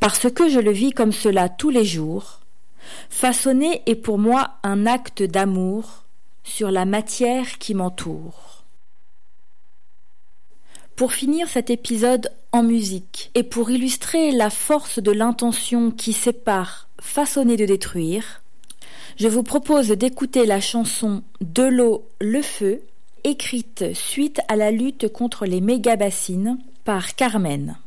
Parce que je le vis comme cela tous les jours, façonner est pour moi un acte d'amour sur la matière qui m'entoure. Pour finir cet épisode en musique et pour illustrer la force de l'intention qui sépare façonner de détruire, je vous propose d'écouter la chanson De l'eau, le feu, écrite suite à la lutte contre les méga-bassines par Carmen.